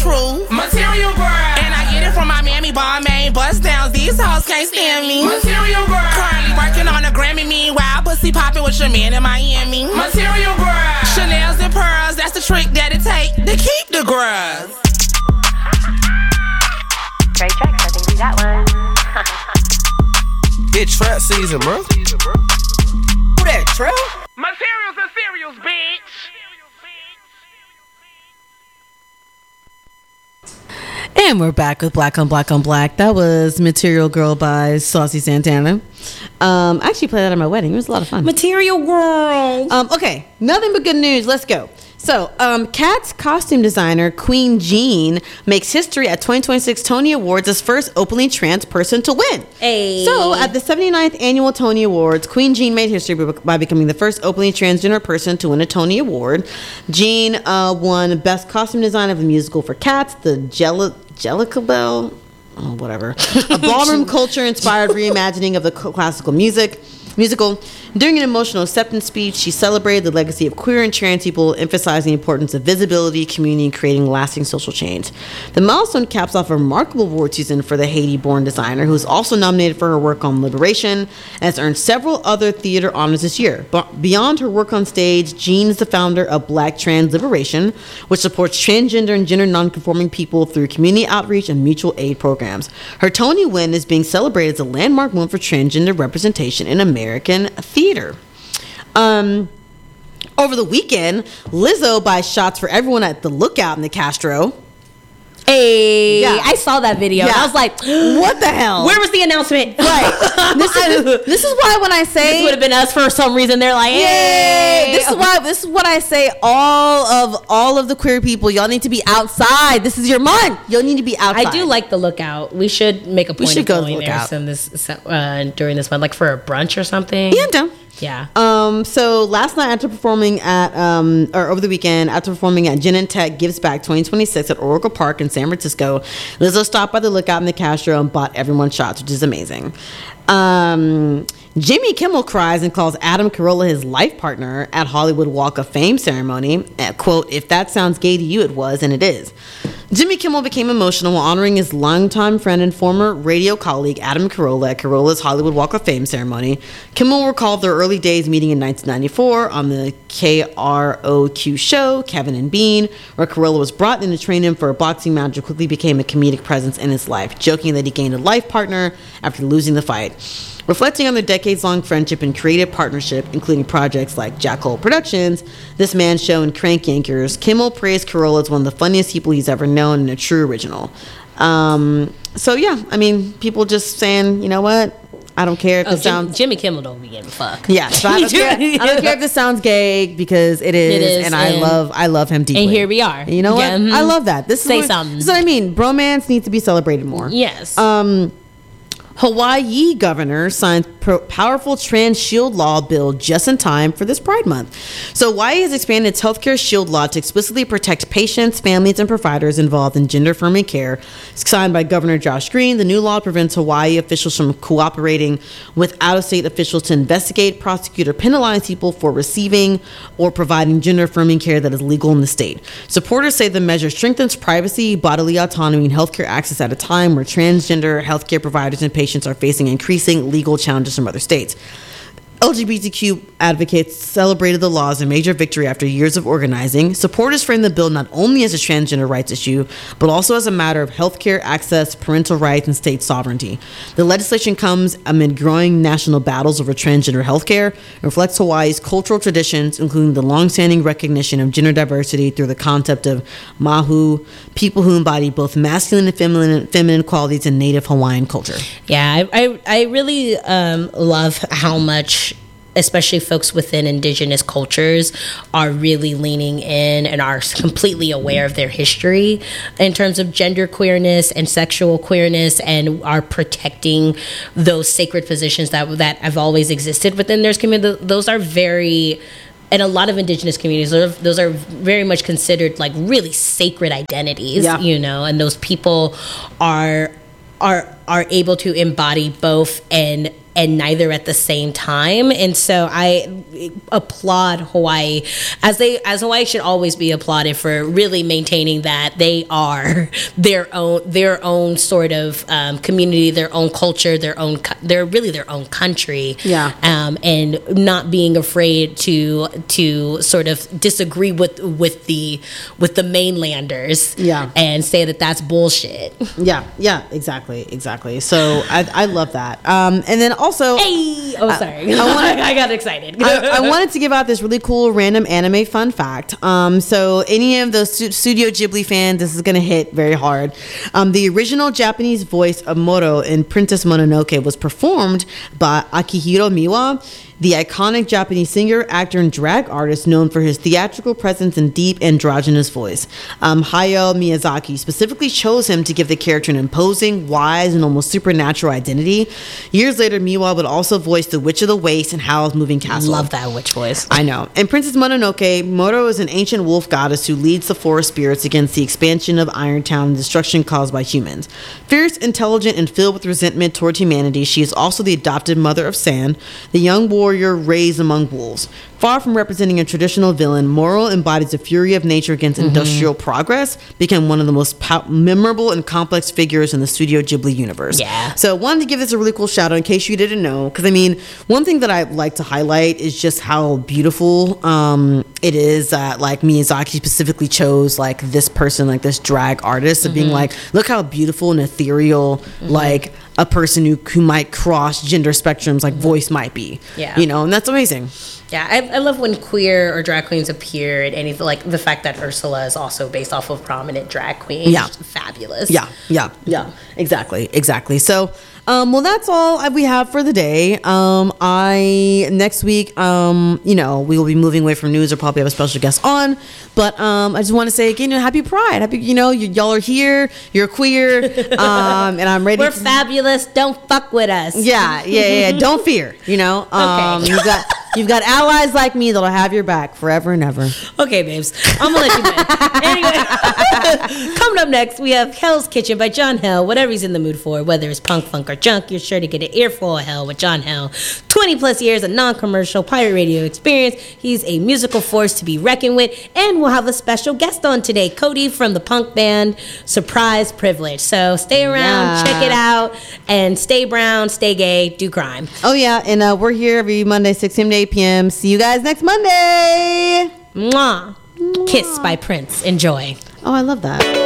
true. Material girl. And I get it from my mammy, Balmain. Bust downs, these hoes can't stand me. Material girl. Currently working on a Grammy, meanwhile pussy popping with your man in Miami. Material girl. Chanel's and pearls, that's the trick that it take to keep the girls. Great tracks, I think we got one. It's trap season, bro. Who that, trap? Materials and cereals, bitch. And we're back with Black on Black on Black. That was Material Girl by Saucy Santana. I actually played that at my wedding. It was a lot of fun. Material Girl. Okay, nothing but good news. Let's go. So, Cat's costume designer, Queen Jean, makes history at 2026 Tony Awards as first openly trans person to win. Hey. So, at the 79th Annual Tony Awards, Queen Jean made history by becoming the first openly transgender person to win a Tony Award. Jean won Best Costume Design of the Musical for Cats, the Jellicle Bell, whatever. A ballroom culture-inspired reimagining of the classical musical. During an emotional acceptance speech, she celebrated the legacy of queer and trans people, emphasizing the importance of visibility, community, and creating lasting social change. The milestone caps off a remarkable award season for the Haiti-born designer, who is also nominated for her work on liberation and has earned several other theater honors this year. But beyond her work on stage, Jean is the founder of Black Trans Liberation, which supports transgender and gender nonconforming people through community outreach and mutual aid programs. Her Tony win is being celebrated as a landmark win for transgender representation in American theater. Over the weekend, Lizzo buys shots for everyone at the Lookout in the Castro. Hey, yeah. I saw that video. Yeah. And I was like, what the hell? Where was the announcement? Right. This is why when I say this would have been us for some reason, they're like, hey. This is what I say. All of the queer people, y'all need to be outside. This is your month. Y'all need to be outside. I do like the Lookout. We should make a point of going there during this month, like for a brunch or something. Yeah, I'm down. Yeah. So last night after performing at or over the weekend after performing at Gin and Tech Gives Back 2026 at Oracle Park in San Francisco, Lizzo stopped by the Lookout in the Castro and bought everyone shots, which is amazing. Jimmy Kimmel cries and calls Adam Carolla his life partner at Hollywood Walk of Fame ceremony. Quote, "If that sounds gay to you, it was, and it is." Jimmy Kimmel became emotional while honoring his longtime friend and former radio colleague Adam Carolla at Carolla's Hollywood Walk of Fame ceremony. Kimmel recalled their early days meeting in 1994 on the KROQ show, Kevin and Bean, where Carolla was brought in to train him for a boxing match and quickly became a comedic presence in his life, joking that he gained a life partner after losing the fight. Reflecting on their decades-long friendship and creative partnership, including projects like Jack Hole Productions, This Man's Show, and Crank Yankers, Kimmel praised Carolla as one of the funniest people he's ever known and a true original. So yeah, I mean, people just saying, you know what? I don't care if this sounds... Jimmy Kimmel don't be giving a fuck. Yeah, so I don't care if this sounds gay, because it is, and I love him deeply. And here we are. You know what? I love that. Something. This is what I mean. Bromance needs to be celebrated more. Yes. Hawaii governor signed powerful trans shield law bill just in time for this Pride Month. So Hawaii has expanded its healthcare shield law to explicitly protect patients, families, and providers involved in gender-affirming care. Signed by Governor Josh Green, the new law prevents Hawaii officials from cooperating with out-of-state officials to investigate, prosecute, or penalize people for receiving or providing gender-affirming care that is legal in the state. Supporters say the measure strengthens privacy, bodily autonomy, and healthcare access at a time where transgender healthcare providers and patients are facing increasing legal challenges from other states. LGBTQ advocates celebrated the law as a major victory after years of organizing. Supporters framed the bill not only as a transgender rights issue, but also as a matter of healthcare access, parental rights, and state sovereignty. The legislation comes amid growing national battles over transgender healthcare and reflects Hawaii's cultural traditions, including the longstanding recognition of gender diversity through the concept of mahu, people who embody both masculine and feminine qualities in native Hawaiian culture. Yeah, I really love how much, especially folks within indigenous cultures, are really leaning in and are completely aware of their history in terms of gender queerness and sexual queerness, and are protecting those sacred positions that have always existed within their community. Those are very... in a lot of indigenous communities, those are very much considered like really sacred identities, you know, and those people are are able to embody both and neither at the same time. And so I applaud Hawaii, as Hawaii should always be applauded for really maintaining that they are their own sort of community, their own culture, they're really their own country. Yeah. And not being afraid to sort of disagree with the mainlanders. Yeah. And say that that's bullshit. Yeah, exactly. So I love that. And then also, Hey! Oh, sorry. I got excited. I wanted to give out this really cool random anime fun fact. So any of those Studio Ghibli fans, this is going to hit very hard. The original Japanese voice of Moro in Princess Mononoke was performed by Akihiro Miwa, the iconic Japanese singer, actor, and drag artist known for his theatrical presence and deep androgynous voice. Hayao Miyazaki specifically chose him to give the character an imposing, wise, and almost supernatural identity. Years later, Miwa would also voice the Witch of the Waste in Howl's Moving Castle. Love that witch voice. I know. In Princess Mononoke, Moro is an ancient wolf goddess who leads the forest spirits against the expansion of Irontown and destruction caused by humans. Fierce, intelligent, and filled with resentment toward humanity, she is also the adopted mother of San, the young warrior raised among wolves. Far from representing a traditional villain, Moro embodies the fury of nature against industrial progress, became one of the most memorable and complex figures in the Studio Ghibli universe. Yeah. So wanted to give this a really cool shout out in case you didn't know, because I mean, one thing that I like to highlight is just how beautiful it is that like Miyazaki specifically chose like this person, like this drag artist, of being like, look how beautiful and ethereal like a person who might cross gender spectrums like voice might be. Yeah. You know, and that's amazing. Yeah, I love when queer or drag queens appear at anything, like the fact that Ursula is also based off of prominent drag queens. Yeah. Fabulous. Yeah. Exactly. So, well, that's all we have for the day. Next week, we will be moving away from news or probably have a special guest on. But I just want to say again, happy Pride. Happy, y'all are here. You're queer. And I'm ready. We're fabulous. Don't fuck with us. Yeah. Don't fear. Okay. You've got allies like me that'll have your back forever and ever. Okay, babes. I'm going to let you know. Anyway, coming up next, we have Hell's Kitchen by John Hell. Whatever he's in the mood for, whether it's punk, funk, or junk, you're sure to get an earful of hell with John Hell. 20 plus years of non-commercial pirate radio experience. He's a musical force to be reckoned with. And we'll have a special guest on today, Cody from the punk band Surprise Privilege. So stay around, check it out, and stay brown, stay gay, do crime. Oh, yeah. And we're here every Monday, 6 a.m. to 8 p.m. See you guys next Monday. Mwah. Kiss by Prince. Enjoy. Oh, I love that.